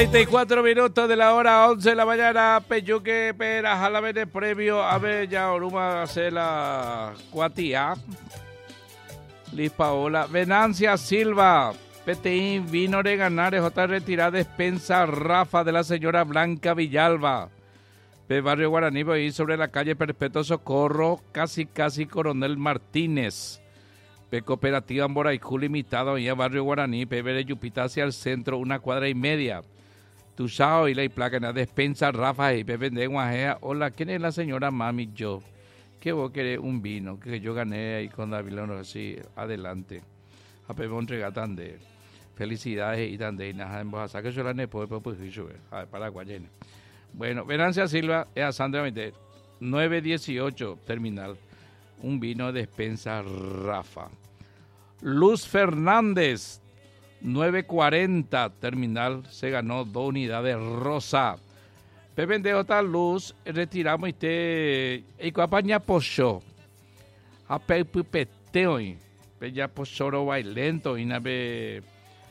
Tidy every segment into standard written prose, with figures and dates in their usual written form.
34 minutos de la hora 11 de la mañana. Peyuque Pera Jalavene previo a Bella Oruma Cela Cuatía. Liz Paola Venancia Silva. PTI vino de ganar J retirada despensa Rafa de la señora Blanca Villalba. De barrio Guaraní, ahí sobre la calle Perpetuo Socorro, casi Coronel Martínez. Pe Cooperativa Amboraicú Limitado, ahí a barrio Guaraní, Pe de Yupita hacia el centro, 1,5 cuadras. Tuchao y la placa en la despensa Rafa y Pepe de Guajea. Hola, ¿quién es la señora Mami? Yo. ¿Qué vos querés? Un vino que yo gané ahí con David León, así, adelante. A Pepe entrega tan de felicidades y tan de nada en Bojaza, que yo la nepo de Paraguay. Bueno, Venancia Silva es a Sandra 918 terminal. Un vino despensa Rafa. Luz Fernández 940 terminal, se ganó 2 unidades rosa. Pepe de otra luz, retiramos este y compañía pocho. A pepeteo y ya pochoro bailento y nave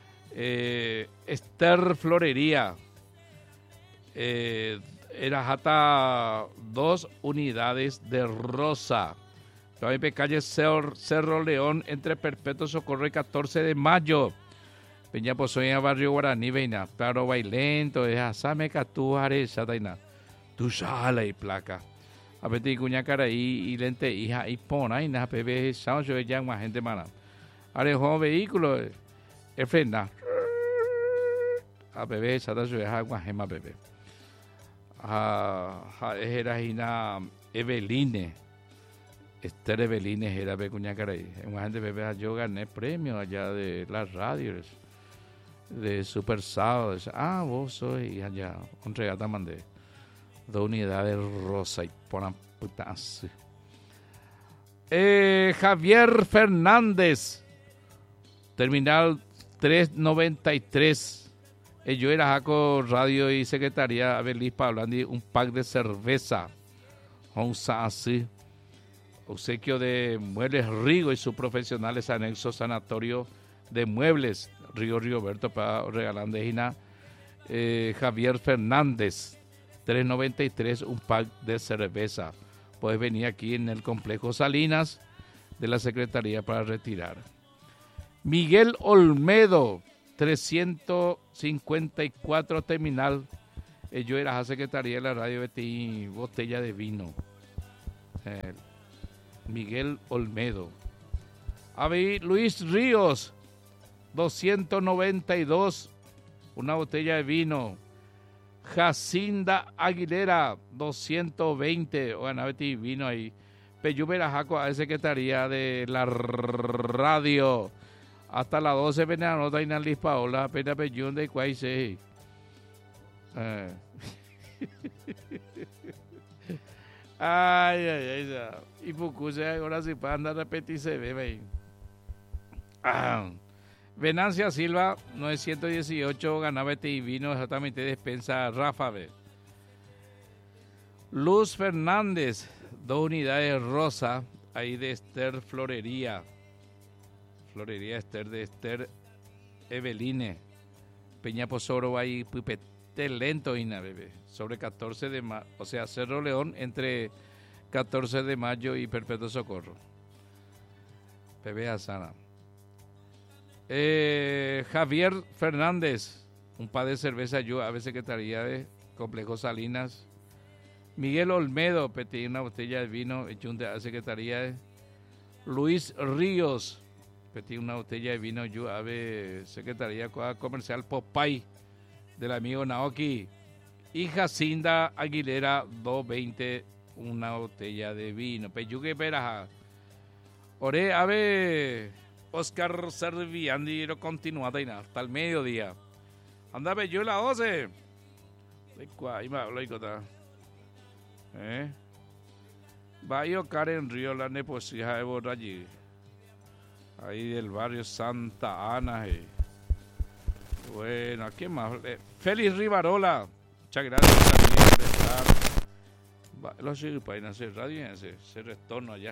Esther Florería. Era hasta 2 unidades de rosa. Todavía calle Cerro León entre Perpetuo Socorro y 14 de mayo. Peña Pozoya barrio Guaraní veina. Claro bailento es asame catuare sataina. Tu sala y placa. A ver cuña cara y lente hija y pona y na bebé sao yo ya más gente mana. Arejo vehículo frena. A bebé sata yo ya más gema bebé. Era hina Eveline. Esther Eveline era Becuña Caray. Una gente bebé, yo gané premio allá de las radios de Super Sábado. Ah, vos sois allá. Un regata mandé 2 unidades rosa y ponan putas. Javier Fernández, terminal 393. Yo era Jaco Radio y Secretaría Belis Pablandi, un pack de cerveza. Onza así. Obsequio de Muebles Rigo y sus profesionales anexos sanatorio de muebles Río Rigoberto para regalar de Gina. Javier Fernández 393 un pack de cerveza. Puedes venir aquí en el complejo Salinas de la Secretaría para retirar. Miguel Olmedo 354 terminal. Yo era a Secretaría de la Radio Betty botella de vino. Miguel Olmedo. Luis Ríos 292 una botella de vino. Jacinda Aguilera 220 bueno, vino ahí. Peyubera Jaco a Secretaría de la Radio hasta las 12 venía nota en Liz Paola pena peyun de Cuayse. Ay. Y Pucuse ahora sí para andar a repetir se ve. Venancia Silva 918 ganaba y vino exactamente despensa Rafa B. Luz Fernández 2 unidades rosa ahí de Esther Florería Esther de Esther Eveline Peña Pozoro ahí Pipete Lento y na bebé sobre 14 de mayo, o sea Cerro León entre 14 de mayo y Perpetuo Socorro. Bebé Asana. Javier Fernández, un par de cerveza yo a veces que estaría de Complejo Salinas. Miguel Olmedo, petí una botella de vino, hecho a secretaría de Luis Ríos, petí una botella de vino yo a ver secretaría comercial Popay del amigo Naoki. Y Jacinda Aguilera 220 una botella de vino. Peyuque Peraja. Ore ave Oscar Serviandi lo continúa hasta el mediodía. Anda bello la 12. Bayo Karen Río la neposija de Borrallí. Ahí del barrio Santa Ana. Bueno, ¿a quién más? Félix Rivarola. Muchas gracias también por estar. Los para hacer radio y ese retorno allá.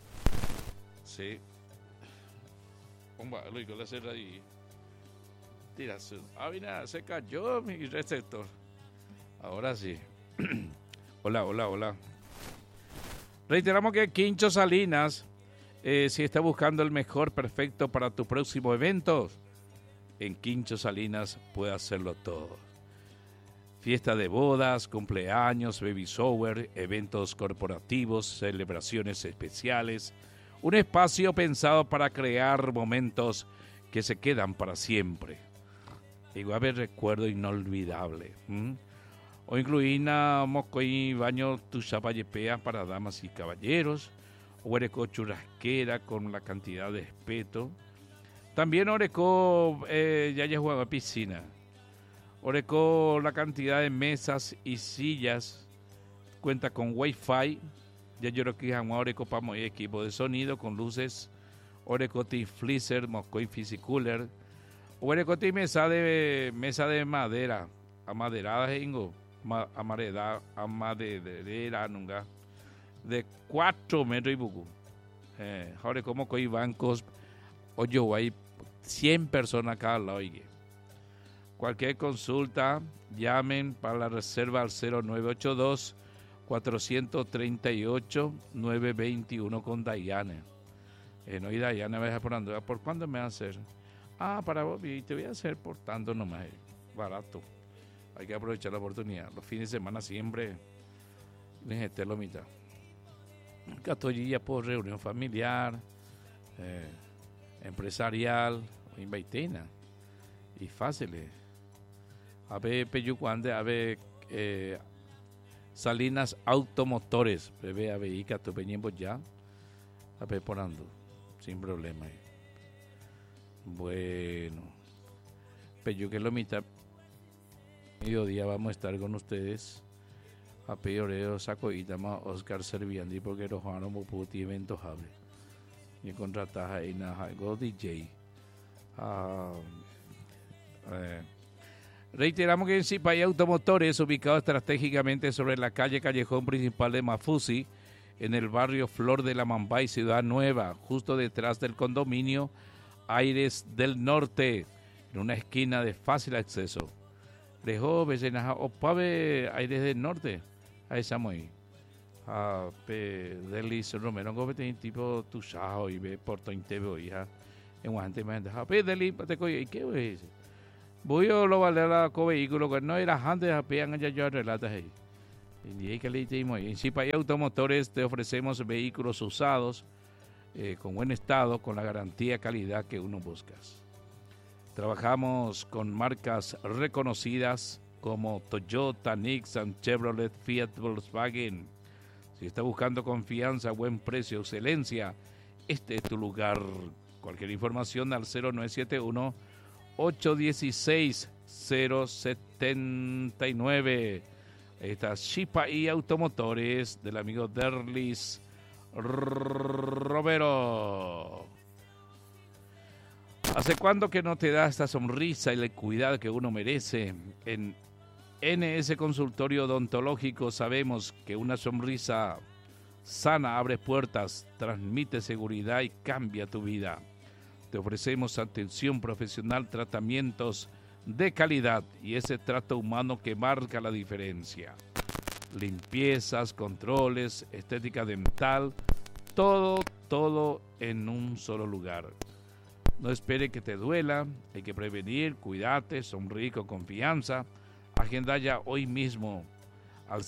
Sí. Lo que le hace radio. tiración. Mira, se cayó mi receptor. Ahora sí. Hola. Reiteramos que Quincho Salinas, si está buscando el mejor perfecto para tu próximo evento, en Quincho Salinas puede hacerlo todo. Fiesta de bodas, cumpleaños, baby shower, eventos corporativos, celebraciones especiales. Un espacio pensado para crear momentos que se quedan para siempre. Igual el recuerdo inolvidable. O incluimos baño tuchapayepea para damas y caballeros. Oreco churrasquera con la cantidad de respeto. También Oreco ya jugaba piscina. Oreco la cantidad de mesas y sillas. Cuenta con wifi. Ya yo creo que Oreco para equipo de sonido con luces. Oreco Freezer, Moscoy Physicular. Oreco mesa de madera. Amaderada amaderera nunca. De 4 metros y poco. Ahora como que hay bancos, oye, hay 100 personas cada lado. Cualquier consulta, llamen para la reserva al 0982-438-921 con Dayana. No, y Dayana va a dejar por andar. ¿Por cuándo me va a hacer? Para vos, y te voy a hacer por tanto nomás. Barato. Hay que aprovechar la oportunidad. Los fines de semana siempre les lo mitad. Catollilla por reunión familiar, empresarial, invitena y fáciles. A ver, Peyucuande, a ver, Salinas Automotores, bebé, a ver, y Cato Peñembo ya, a ver, por ando, sin problema. Bueno, Peyuque lo mitad, mediodía vamos a estar con ustedes. A peoreo saco y tama Oscar Serviandi porque los jugaron por puti eventos hable y contratas ahí na go DJ. Reiteramos que en Cipay Automotores, ubicado estratégicamente sobre la calle Callejón Principal de Mafusi, en el barrio Flor de la Mambay, Ciudad Nueva, justo detrás del condominio Aires del Norte, en una esquina de fácil acceso. Dejó vecenas opave Aires del Norte. Ahí estamos ahí. Delis Romero, gómete tipo tu chao y ve por todo intebo hija. En guante me anda. Delis, te coy, ¿qué es? Voy a lo valer la co vehículo que no era antes a pean ya yo relatas ahí. Y que le dimos en Cipay Automotores te ofrecemos vehículos usados con buen estado, con la garantía calidad que uno busca. Trabajamos con marcas reconocidas como Toyota, Nissan, Chevrolet, Fiat, Volkswagen. Si está buscando confianza, buen precio, excelencia, este es tu lugar. Cualquier información al 0971-816-079. Esta Cipay Automotores del amigo Derlis Romero. ¿Hace cuándo que no te da esta sonrisa y el cuidado que uno merece? En NS Consultorio Odontológico sabemos que una sonrisa sana abre puertas, transmite seguridad y cambia tu vida. Te ofrecemos atención profesional, tratamientos de calidad y ese trato humano que marca la diferencia. Limpiezas, controles, estética dental, todo en un solo lugar. No espere que te duela, hay que prevenir, cuídate, sonríe con confianza. Agenda ya hoy mismo al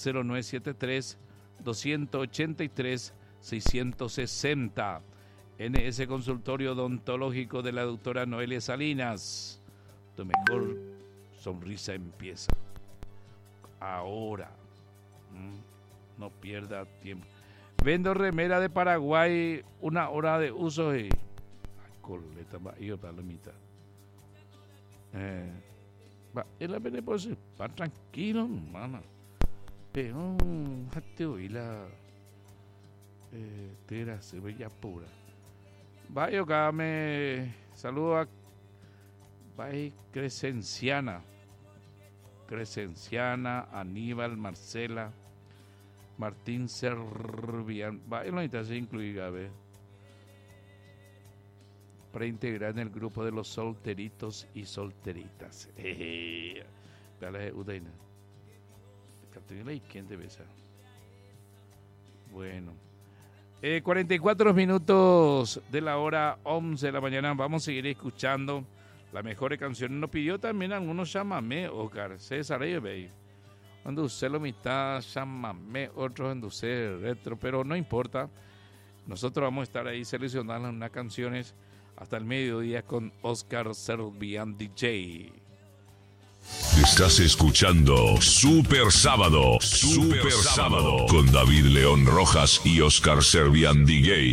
0973-283-660. NS Consultorio Odontológico de la doctora Noelia Salinas. Tu mejor sonrisa empieza ahora. No pierda tiempo. Vendo remera de Paraguay, 1 hora de uso. Coleta, va, yo para la mitad. Él a ver, pues, va tranquilo, hermana. Pero, te oí la tera, se veía pura. Vaya, acá me saludo a Crescenciana, Aníbal, Marcela, Martín Servian. Vaya, no necesitas incluir, a ver. para integrar en el grupo de los solteritos y solteritas. Bueno, 44 minutos de la hora 11 de la mañana. Vamos a seguir escuchando las mejores canciones. Nos pidió también algunos chamamé, Oscar. César, cuando usted lo mitad chamamé, otros en usted retro, pero no importa. Nosotros vamos a estar ahí seleccionando unas canciones hasta el mediodía con Oscar Serbian DJ. Estás escuchando Super Sábado, Super Sábado con David León Rojas y Oscar Serbian DJ.